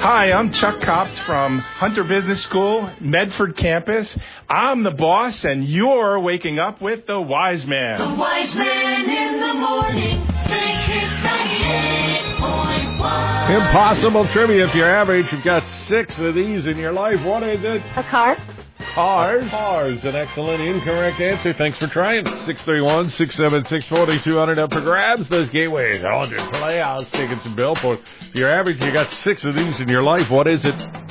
Hi, I'm Chuck Copps from Hunter Business School, Medford campus. I'm the boss, and you're waking up with The Wise Man. The Wise Man in the morning. Big Hits 98.1. Impossible trivia. If you're average, you've got 6 of these in your life. What is it? A car. Cars. Cars. An excellent incorrect answer. Thanks for trying. 631-676-4200 up for grabs. Those gateways. 100 Playhouse tickets and billboard. If you're average, you got 6 of these in your life. What is it?